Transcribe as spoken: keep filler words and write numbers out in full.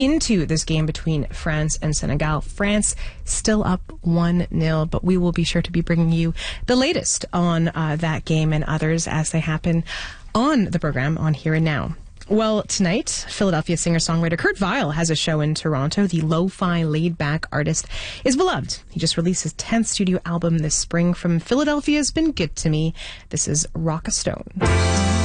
into this game between France and Senegal. France still up one nil, but we will be sure to be bringing you the latest on uh, that game and others as they happen on the program on Here and Now. Well, tonight, Philadelphia singer-songwriter Kurt Vile has a show in Toronto. The lo-fi, laid-back artist is beloved. He just released his tenth studio album this spring. From Philadelphia's Been Good to Me, this is Rock a Stone.